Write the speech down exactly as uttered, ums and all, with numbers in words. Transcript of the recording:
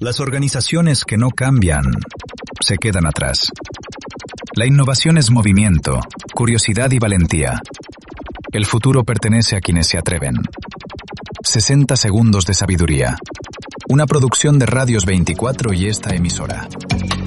Las organizaciones que no cambian se quedan atrás. La innovación es movimiento, curiosidad y valentía. El futuro pertenece a quienes se atreven. sesenta segundos de sabiduría. Una producción de Radios veinticuatro y esta emisora.